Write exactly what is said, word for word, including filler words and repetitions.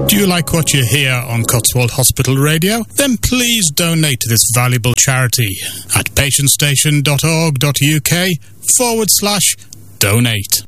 Do you like what you hear on Cotswold Hospital Radio? Then please donate to this valuable charity at patientstation.org.uk forward slash donate.